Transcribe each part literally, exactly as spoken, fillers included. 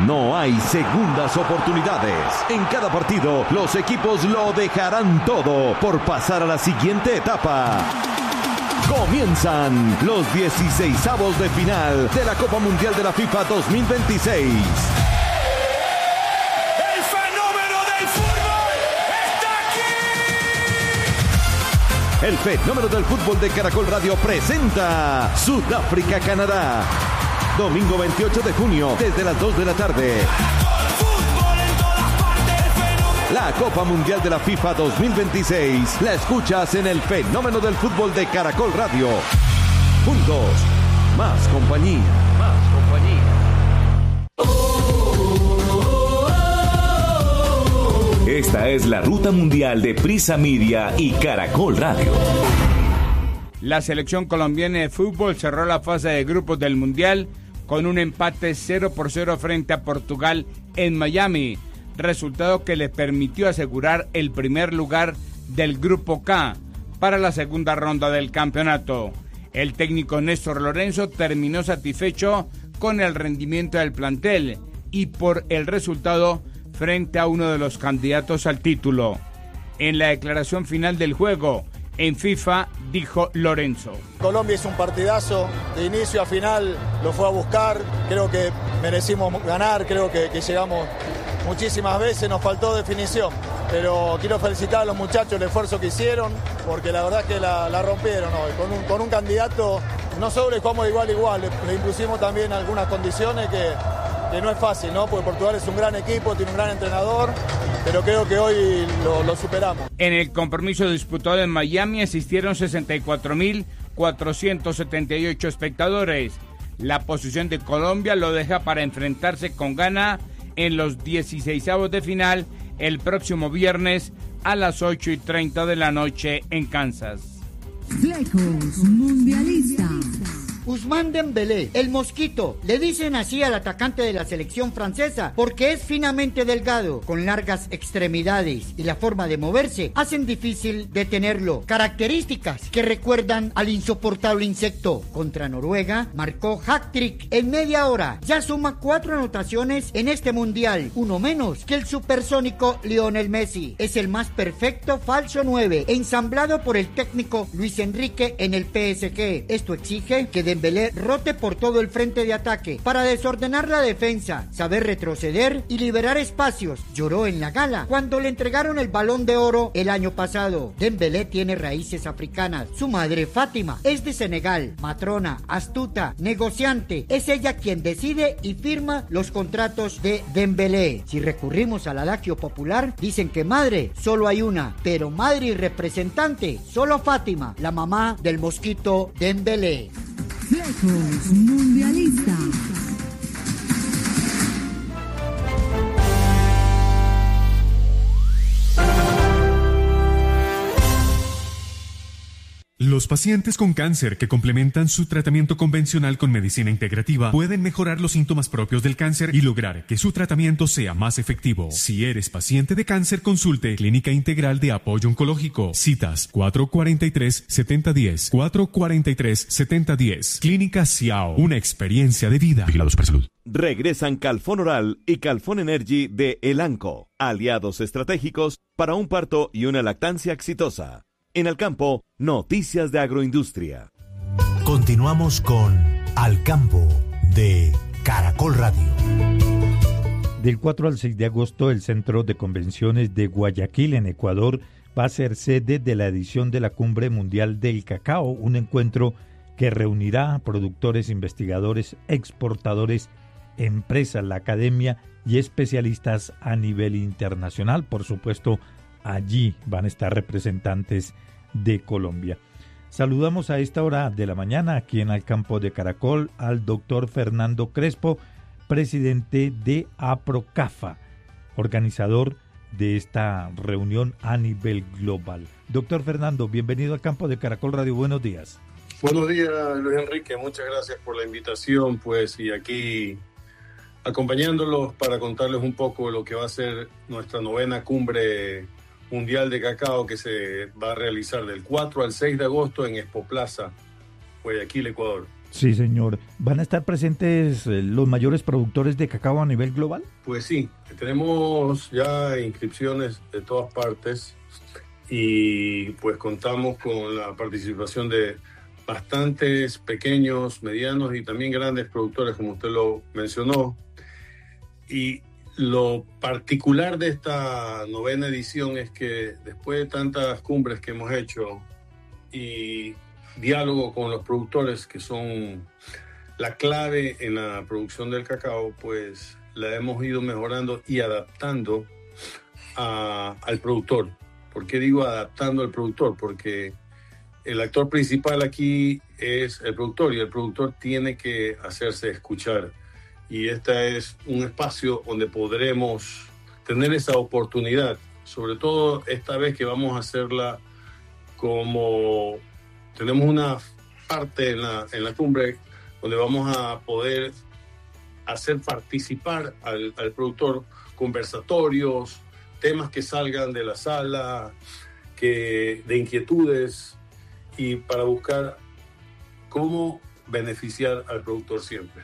no hay segundas oportunidades. En cada partido, los equipos lo dejarán todo por pasar a la siguiente etapa. Comienzan los dieciseisavos de final de la Copa Mundial de la FIFA dos mil veintiséis. ¡El fenómeno del fútbol está aquí! El fenómeno del fútbol de Caracol Radio presenta Sudáfrica-Canadá. Domingo veintiocho de junio, desde las dos de la tarde. La Copa Mundial de la FIFA dos mil veintiséis la escuchas en el fenómeno del fútbol de Caracol Radio. Juntos, más compañía. Más compañía. Esta es la ruta mundial de Prisa Media y Caracol Radio. La selección colombiana de fútbol cerró la fase de grupos del Mundial con un empate cero por cero frente a Portugal en Miami, resultado que le permitió asegurar el primer lugar del Grupo K para la segunda ronda del campeonato. El técnico Néstor Lorenzo terminó satisfecho con el rendimiento del plantel y por el resultado frente a uno de los candidatos al título. En la declaración final del juego, en FIFA, dijo Lorenzo: Colombia hizo un partidazo, de inicio a final lo fue a buscar, creo que merecimos ganar, creo que, que llegamos muchísimas veces, nos faltó definición, pero quiero felicitar a los muchachos el esfuerzo que hicieron, porque la verdad es que la, la rompieron hoy, con un, con un candidato, no solo le jugamos de igual a igual, le, le impusimos también algunas condiciones que, que no es fácil, ¿no? Porque Portugal es un gran equipo, tiene un gran entrenador, pero creo que hoy lo, lo superamos. En el compromiso disputado en Miami asistieron sesenta y cuatro mil cuatrocientos setenta y ocho espectadores. La posición de Colombia lo deja para enfrentarse con Ghana en los dieciseisavos de final el próximo viernes a las ocho y treinta de la noche en Kansas. Flecos Mundialistas. Ousmane Dembélé, el mosquito, le dicen así al atacante de la selección francesa porque es finamente delgado, con largas extremidades y la forma de moverse hacen difícil detenerlo. Características que recuerdan al insoportable insecto. Contra Noruega marcó hat-trick en media hora, ya suma cuatro anotaciones en este mundial, uno menos que el supersónico Lionel Messi. Es el más perfecto falso nueve, ensamblado por el técnico Luis Enrique en el P S G. Esto exige que Dembélé rote por todo el frente de ataque para desordenar la defensa, saber retroceder y liberar espacios. Lloró en la gala cuando le entregaron el Balón de Oro el año pasado. Dembélé tiene raíces africanas. Su madre, Fátima, es de Senegal. Matrona, astuta, negociante. Es ella quien decide y firma los contratos de Dembélé. Si recurrimos al adagio popular, dicen que madre solo hay una, pero madre y representante solo Fátima, la mamá del mosquito Dembélé. Flecos Mundialistas. Los pacientes con cáncer que complementan su tratamiento convencional con medicina integrativa pueden mejorar los síntomas propios del cáncer y lograr que su tratamiento sea más efectivo. Si eres paciente de cáncer, consulte Clínica Integral de Apoyo Oncológico. Citas cuatro cuatro tres, siete cero uno cero, cuatro cuatro tres, siete cero uno cero. Clínica Ciao, una experiencia de vida. Vigilado Supersalud. Regresan Calfón Oral y Calfón Energy de Elanco, aliados estratégicos para un parto y una lactancia exitosa. En el campo, noticias de agroindustria. Continuamos con Al Campo de Caracol Radio. Del cuatro al seis de agosto, el Centro de Convenciones de Guayaquil, en Ecuador, va a ser sede de la edición de la Cumbre Mundial del Cacao, un encuentro que reunirá a productores, investigadores, exportadores, empresas, la academia y especialistas a nivel internacional. Por supuesto, allí van a estar representantes de Colombia. Saludamos a esta hora de la mañana aquí en Al Campo de Caracol al doctor Fernando Crespo, presidente de APROCAFA, organizador de esta reunión a nivel global. Doctor Fernando, bienvenido al Campo de Caracol Radio, buenos días. Buenos días, Luis Enrique, muchas gracias por la invitación, pues, y aquí acompañándolos para contarles un poco de lo que va a ser nuestra novena cumbre mundial de cacao que se va a realizar del cuatro al seis de agosto en Expo Plaza, Guayaquil, Ecuador. Sí, señor. ¿Van a estar presentes eh, los mayores productores de cacao a nivel global? Pues sí, tenemos ya inscripciones de todas partes y pues contamos con la participación de bastantes pequeños, medianos y también grandes productores, como usted lo mencionó. Y lo particular de esta novena edición es que después de tantas cumbres que hemos hecho y diálogo con los productores, que son la clave en la producción del cacao, pues la hemos ido mejorando y adaptando a, al productor. ¿Por qué digo adaptando al productor? Porque el actor principal aquí es el productor y el productor tiene que hacerse escuchar. Y este es un espacio donde podremos tener esa oportunidad, sobre todo esta vez que vamos a hacerla como... Tenemos una parte en la, en la cumbre donde vamos a poder hacer participar al, al productor, conversatorios, temas que salgan de la sala, que, de inquietudes, y para buscar cómo beneficiar al productor siempre.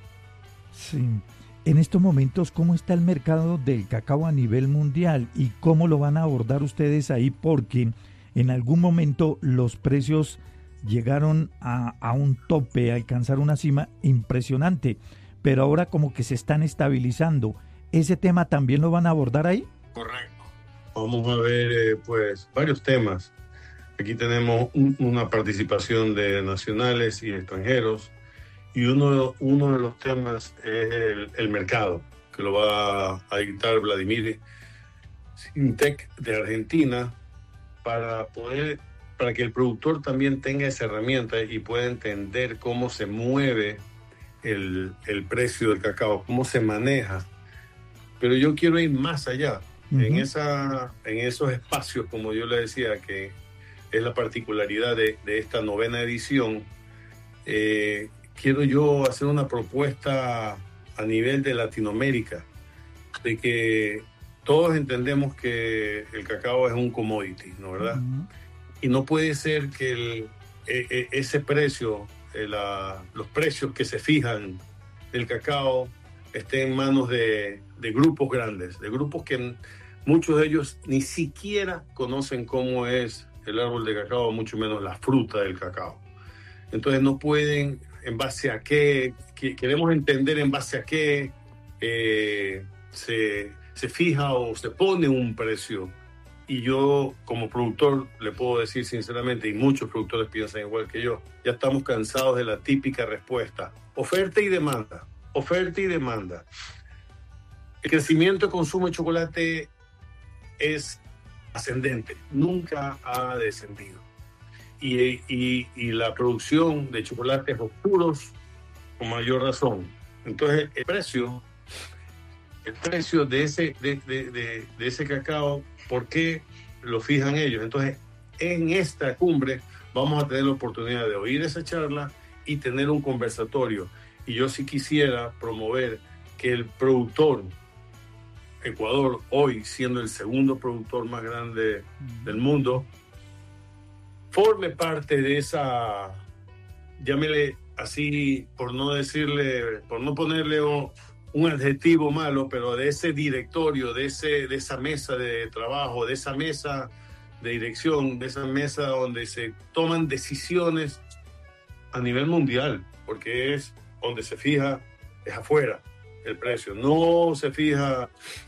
Sí. En estos momentos, ¿cómo está el mercado del cacao a nivel mundial y cómo lo van a abordar ustedes ahí? Porque en algún momento los precios llegaron a, a un tope, a alcanzar una cima impresionante, pero ahora como que se están estabilizando. ¿Ese tema también lo van a abordar ahí? Correcto. Vamos a ver eh, pues varios temas. Aquí tenemos un, una participación de nacionales y extranjeros, y uno, uno de los temas es el, el mercado, que lo va a dictar Vladimir Sintec de Argentina, para poder, para que el productor también tenga esa herramienta y pueda entender cómo se mueve el, el precio del cacao, cómo se maneja. Pero yo quiero ir más allá, uh-huh. en, esa, en esos espacios, como yo le decía, que es la particularidad de, de esta novena edición. Eh, quiero yo hacer una propuesta a nivel de Latinoamérica, de que todos entendemos que el cacao es un commodity, ¿no verdad? Uh-huh. Y no puede ser que el, e, ese precio, la, los precios que se fijan del cacao estén en manos de, de grupos grandes, de grupos que muchos de ellos ni siquiera conocen cómo es el árbol de cacao, mucho menos la fruta del cacao. Entonces no pueden, en base a qué, que, queremos entender en base a qué eh, se, se fija o se pone un precio. Y yo, como productor, le puedo decir sinceramente, y muchos productores piensan igual que yo, ya estamos cansados de la típica respuesta: oferta y demanda, oferta y demanda. El crecimiento de consumo de chocolate es ascendente, nunca ha descendido. Y, y, y la producción de chocolates oscuros, con mayor razón. Entonces, el precio, el precio de ese, de, de, de, de ese cacao, ¿por qué lo fijan ellos? Entonces, en esta cumbre vamos a tener la oportunidad de oír esa charla y tener un conversatorio. Y yo sí quisiera promover que el productor, Ecuador, hoy siendo el segundo productor más grande del mundo, forme parte de esa, llámele así, por no decirle, por no ponerle un, un adjetivo malo, pero de ese directorio, de, ese, de esa mesa de trabajo, de esa mesa de dirección, de esa mesa donde se toman decisiones a nivel mundial, porque es donde se fija, es afuera el precio, no se fija,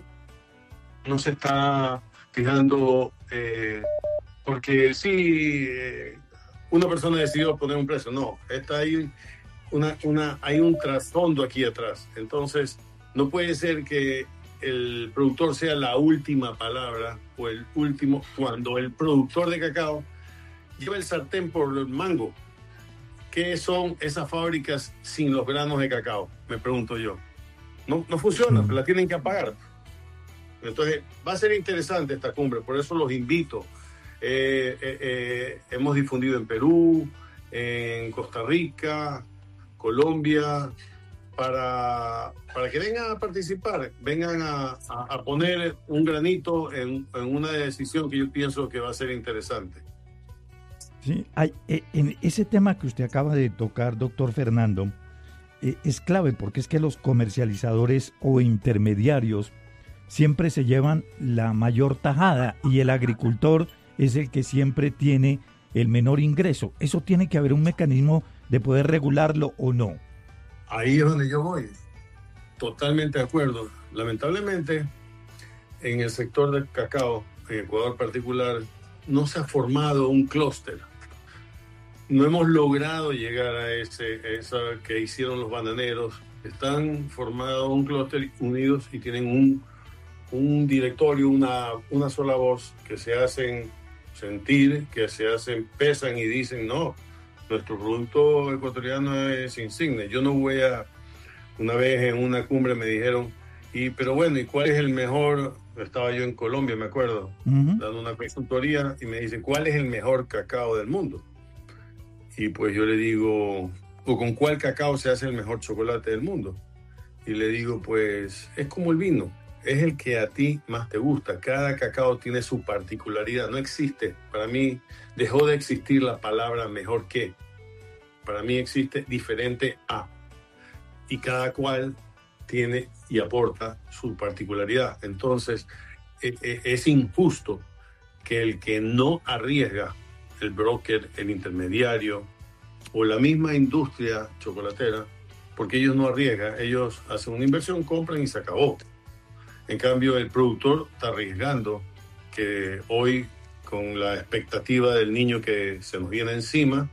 no se está fijando, eh, porque sí, eh, una persona decidió poner un precio, no, está ahí, una, una, hay un trasfondo aquí atrás. Entonces, no puede ser que el productor sea la última palabra o el último, cuando el productor de cacao lleva el sartén por el mango. ¿Qué son esas fábricas sin los granos de cacao? Me pregunto yo. No, no funcionan, la tienen que apagar. Entonces, va a ser interesante esta cumbre, por eso los invito. Eh, eh, eh, hemos difundido en Perú, en Costa Rica, Colombia, para, para que vengan a participar, vengan a, a, a poner un granito en, en una decisión que yo pienso que va a ser interesante. Sí, hay, eh, en ese tema que usted acaba de tocar, doctor Fernando, eh, es clave porque es que los comercializadores o intermediarios siempre se llevan la mayor tajada y el agricultor es el que siempre tiene el menor ingreso. Eso tiene que haber un mecanismo de poder regularlo o no. Ahí es donde yo voy. Totalmente de acuerdo. Lamentablemente, en el sector del cacao, en Ecuador particular, no se ha formado un clúster. No hemos logrado llegar a ese, esa que hicieron los bananeros. Están formados un clúster unidos y tienen un, un directorio, una, una sola voz, que se hacen sentir, que se hacen, pesan y dicen, no, nuestro producto ecuatoriano es insigne. Yo no voy a... Una vez en una cumbre me dijeron, y pero bueno, ¿y cuál es el mejor? Estaba yo en Colombia, me acuerdo, uh-huh. dando una consultoría, y me dicen, ¿cuál es el mejor cacao del mundo? Y pues yo le digo, ¿o con cuál cacao se hace el mejor chocolate del mundo? Y le digo, pues es como el vino, es el que a ti más te gusta. Cada cacao tiene su particularidad, no existe. Para mí dejó de existir la palabra mejor que. Para mí existe diferente a. Y cada cual tiene y aporta su particularidad. Entonces, es injusto que el que no arriesga, el broker, el intermediario o la misma industria chocolatera, porque ellos no arriesgan, ellos hacen una inversión, compran y se acabó. En cambio, el productor está arriesgando, que hoy, con la expectativa del niño que se nos viene encima,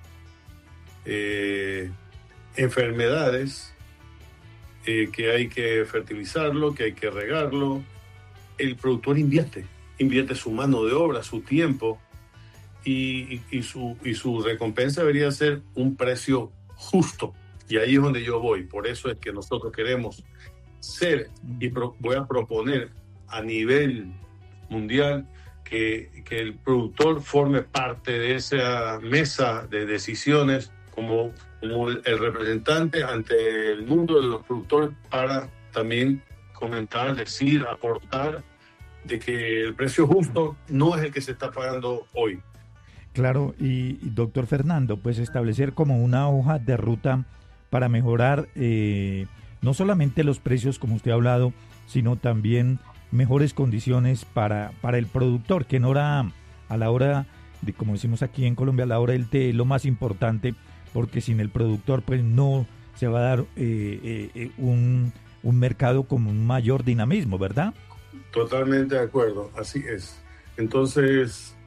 eh, enfermedades, eh, que hay que fertilizarlo, que hay que regarlo, el productor invierte, invierte su mano de obra, su tiempo, y, y, y, su, y su recompensa debería ser un precio justo. Y ahí es donde yo voy. Por eso es que nosotros queremos ser, y pro, voy a proponer a nivel mundial que, que el productor forme parte de esa mesa de decisiones como, como el, el representante ante el mundo de los productores, para también comentar, decir, aportar de que el precio justo no es el que se está pagando hoy. Claro, y, y doctor Fernando, pues establecer como una hoja de ruta para mejorar eh, no solamente los precios, como usted ha hablado, sino también mejores condiciones para, para el productor, que en hora, a la hora de, como decimos aquí en Colombia, a la hora del té es lo más importante, porque sin el productor pues no se va a dar eh, eh, un, un mercado con un mayor dinamismo, ¿verdad? Totalmente de acuerdo, así es. Entonces,